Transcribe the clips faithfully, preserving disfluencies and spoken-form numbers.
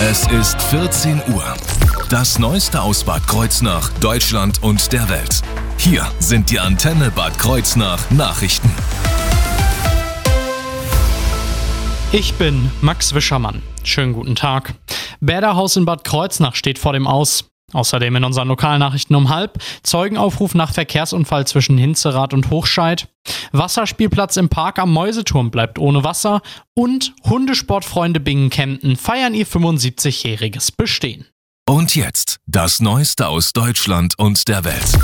Es ist vierzehn Uhr. Das Neueste aus Bad Kreuznach, Deutschland und der Welt. Hier sind die Antenne Bad Kreuznach Nachrichten. Ich bin Max Wischermann. Schönen guten Tag. Bäderhaus in Bad Kreuznach steht vor dem Aus. Außerdem in unseren Lokalnachrichten um halb Zeugenaufruf nach Verkehrsunfall zwischen Hinzerath und Hochscheid. Wasserspielplatz im Park am Mäuseturm bleibt ohne Wasser. Und Hundesportfreunde Bingen-Kempten feiern ihr fünfundsiebzigjähriges Bestehen. Und jetzt das Neueste aus Deutschland und der Welt.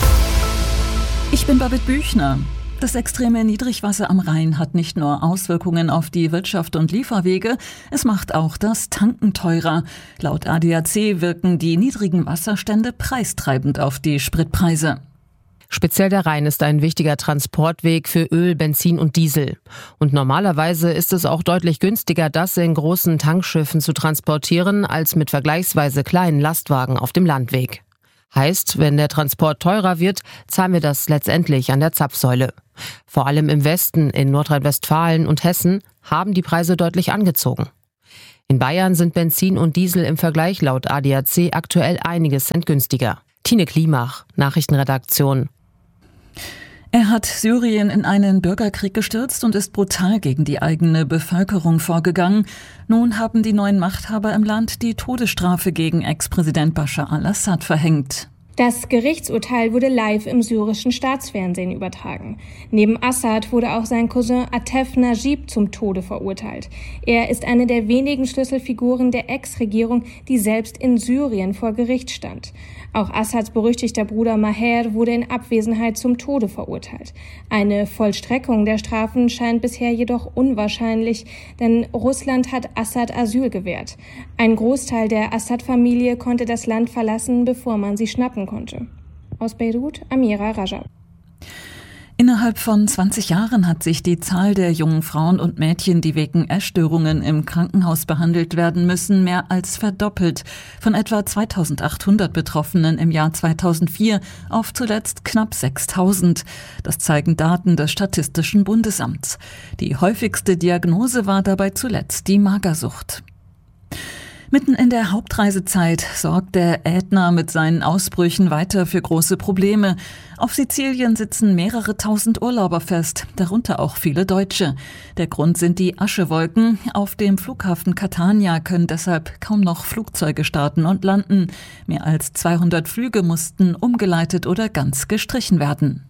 Ich bin Babette Büchner. Das extreme Niedrigwasser am Rhein hat nicht nur Auswirkungen auf die Wirtschaft und Lieferwege, es macht auch das Tanken teurer. Laut A D A C wirken die niedrigen Wasserstände preistreibend auf die Spritpreise. Speziell der Rhein ist ein wichtiger Transportweg für Öl, Benzin und Diesel. Und normalerweise ist es auch deutlich günstiger, das in großen Tankschiffen zu transportieren, als mit vergleichsweise kleinen Lastwagen auf dem Landweg. Heißt, wenn der Transport teurer wird, zahlen wir das letztendlich an der Zapfsäule. Vor allem im Westen, in Nordrhein-Westfalen und Hessen, haben die Preise deutlich angezogen. In Bayern sind Benzin und Diesel im Vergleich laut A D A C aktuell einiges Cent günstiger. Tine Klimach, Nachrichtenredaktion. Er hat Syrien in einen Bürgerkrieg gestürzt und ist brutal gegen die eigene Bevölkerung vorgegangen. Nun haben die neuen Machthaber im Land die Todesstrafe gegen Ex-Präsident Bashar al-Assad verhängt. Das Gerichtsurteil wurde live im syrischen Staatsfernsehen übertragen. Neben Assad wurde auch sein Cousin Atef Najib zum Tode verurteilt. Er ist eine der wenigen Schlüsselfiguren der Ex-Regierung, die selbst in Syrien vor Gericht stand. Auch Assads berüchtigter Bruder Maher wurde in Abwesenheit zum Tode verurteilt. Eine Vollstreckung der Strafen scheint bisher jedoch unwahrscheinlich, denn Russland hat Assad Asyl gewährt. Ein Großteil der Assad-Familie konnte das Land verlassen, bevor man sie schnappen konnte. Aus Beirut, Amira Rajab. Innerhalb von zwanzig Jahren hat sich die Zahl der jungen Frauen und Mädchen, die wegen Essstörungen im Krankenhaus behandelt werden müssen, mehr als verdoppelt. Von etwa zweitausendachthundert Betroffenen im Jahr zweitausendvier auf zuletzt knapp sechstausend. Das zeigen Daten des Statistischen Bundesamts. Die häufigste Diagnose war dabei zuletzt die Magersucht. Mitten in der Hauptreisezeit sorgt der Ätna mit seinen Ausbrüchen weiter für große Probleme. Auf Sizilien sitzen mehrere tausend Urlauber fest, darunter auch viele Deutsche. Der Grund sind die Aschewolken. Auf dem Flughafen Catania können deshalb kaum noch Flugzeuge starten und landen. Mehr als zweihundert Flüge mussten umgeleitet oder ganz gestrichen werden.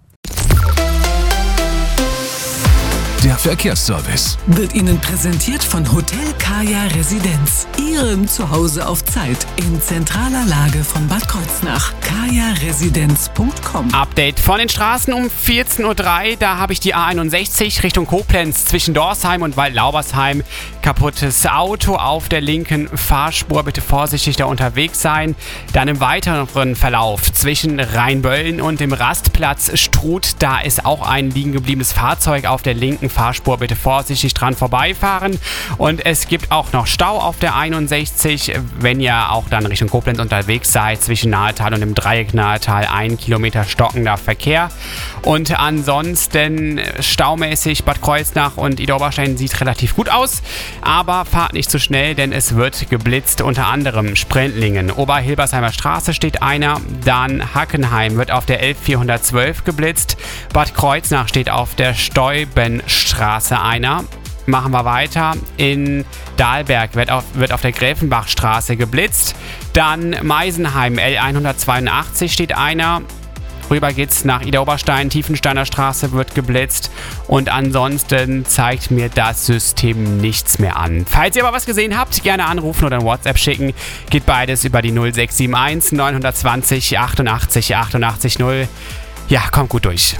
Der Verkehrsservice wird Ihnen präsentiert von Hotel Kaya Residenz. Ihrem Zuhause auf Zeit in zentraler Lage von Bad Kreuznach. kaya residenz punkt com. Update von den Straßen um vierzehn Uhr drei. Da habe ich die A einundsechzig Richtung Koblenz zwischen Dorsheim und Waldlaubersheim. Kaputtes Auto auf der linken Fahrspur. Bitte vorsichtig da unterwegs sein. Dann im weiteren Verlauf zwischen Rheinböllen und dem Rastplatz Struth. Da ist auch ein liegen gebliebenes Fahrzeug auf der linken Fahrspur, bitte vorsichtig dran vorbeifahren. Und es gibt auch noch Stau auf der einundsechzig, wenn ihr auch dann Richtung Koblenz unterwegs seid, zwischen Nahetal und dem Dreieck Nahetal, ein Kilometer stockender Verkehr. Und ansonsten staumäßig Bad Kreuznach und Idar-Oberstein sieht relativ gut aus, aber fahrt nicht zu schnell, denn es wird geblitzt, unter anderem Sprentlingen. Oberhilbersheimer Straße steht einer, dann Hackenheim wird auf der elf vierhundertzwölf geblitzt, Bad Kreuznach steht auf der Steubenstraße Straße einer. Machen wir weiter. In Dahlberg wird auf, wird auf der Gräfenbachstraße geblitzt. Dann Meisenheim, L hundertzweiundachtzig steht einer. Rüber geht's nach Idar-Oberstein, Tiefensteiner Straße wird geblitzt. Und ansonsten zeigt mir das System nichts mehr an. Falls ihr aber was gesehen habt, gerne anrufen oder ein WhatsApp schicken. Geht beides über die null sechs sieben eins neun zwei null achtundachtzig achtundachtzig null. Ja, kommt gut durch.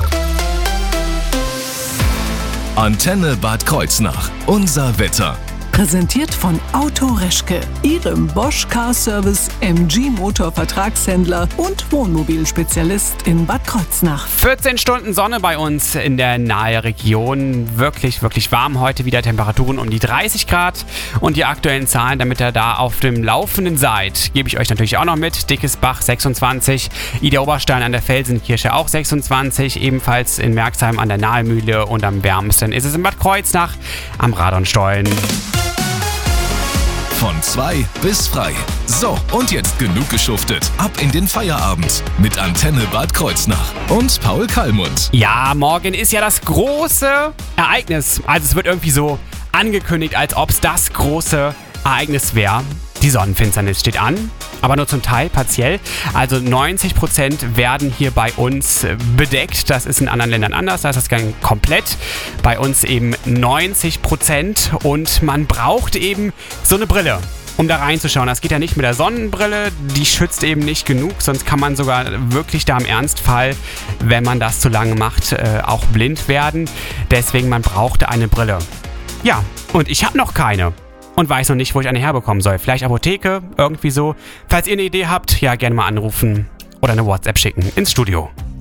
Antenne Bad Kreuznach. Unser Wetter. Präsentiert von Auto Reschke, Ihrem Bosch Car Service, M G Motor Vertragshändler und Wohnmobilspezialist in Bad Kreuznach. vierzehn Stunden Sonne bei uns in der nahen Region. Wirklich, wirklich warm heute. Wieder Temperaturen um die dreißig Grad. Und die aktuellen Zahlen, damit ihr da auf dem Laufenden seid, gebe ich euch natürlich auch noch mit. Dickesbach sechsundzwanzig, Idar-Oberstein an der Felsenkirche auch sechsundzwanzig, ebenfalls in Merxheim an der Nahelmühle und am wärmsten ist es in Bad Kreuznach am Radonstollen. Von zwei bis frei. So, und jetzt genug geschuftet. Ab in den Feierabend mit Antenne Bad Kreuznach und Paul Kallmund. Ja, morgen ist ja das große Ereignis. Also es wird irgendwie so angekündigt, als ob es das große Ereignis wäre. Die Sonnenfinsternis steht an, aber nur zum Teil partiell. Also neunzig Prozent werden hier bei uns bedeckt. Das ist in anderen Ländern anders, da ist das Gang komplett. Bei uns eben neunzig Prozent und man braucht eben so eine Brille, um da reinzuschauen. Das geht ja nicht mit der Sonnenbrille, die schützt eben nicht genug, sonst kann man sogar wirklich da im Ernstfall, wenn man das zu lange macht, äh, auch blind werden. Deswegen, man brauchte eine Brille. Ja, und ich habe noch keine. Und weiß noch nicht, wo ich eine herbekommen soll. Vielleicht Apotheke, irgendwie so. Falls ihr eine Idee habt, ja, gerne mal anrufen oder eine WhatsApp schicken ins Studio.